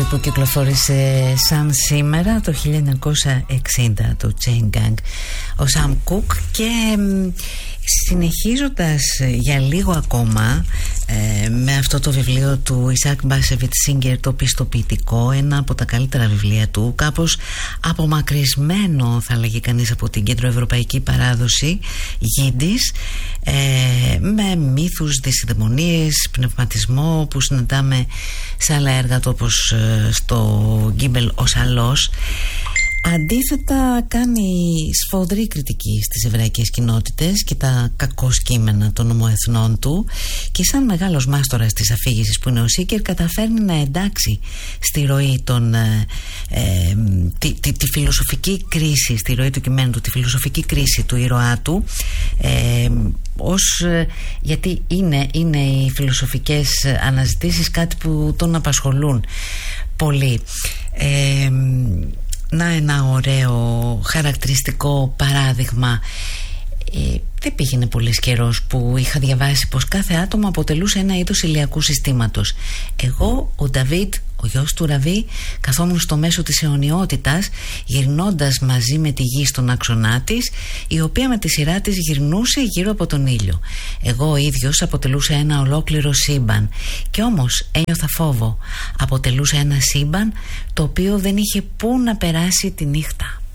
που κυκλοφόρησε σαν σήμερα το 1960 το Chain Gang, ο Sam Cooke. Και συνεχίζοντας για λίγο ακόμα με αυτό το βιβλίο του Isaac Bashevis Singer, το πιστοποιητικό, ένα από τα καλύτερα βιβλία του, κάπως απομακρυσμένο θα λέγει κανείς από την κεντροευρωπαϊκή παράδοση Yiddish, με μύθους, δυσιδαιμονίες, πνευματισμό που συναντάμε σε άλλα έργα του, όπως στο Γκίμπελ ο Σαλός. Αντίθετα κάνει σφοδρή κριτική στις εβραϊκές κοινότητες και τα κακώς κείμενα των ομοεθνών του, και σαν μεγάλος μάστορας της αφήγησης που είναι ο Σίκερ καταφέρνει να εντάξει στη ροή τη φιλοσοφική κρίση, στη ροή του κειμένου του, τη φιλοσοφική κρίση του ήρωά του, γιατί είναι οι φιλοσοφικές αναζητήσεις κάτι που τον απασχολούν πολύ. Να ένα ωραίο χαρακτηριστικό παράδειγμα. Δεν πήγαινε πολύς καιρός που είχα διαβάσει πως κάθε άτομο αποτελούσε ένα είδος ηλιακού συστήματος. Εγώ, ο Νταβίτ, ο γιος του Ραβί, καθόμουν στο μέσο της αιωνιότητας, γυρνώντας μαζί με τη γη στον άξονά της, η οποία με τη σειρά της γυρνούσε γύρω από τον ήλιο. Εγώ ο ίδιος αποτελούσα ένα ολόκληρο σύμπαν, και όμως ένιωθα φόβο. Αποτελούσα ένα σύμπαν το οποίο δεν είχε πού να περάσει τη νύχτα.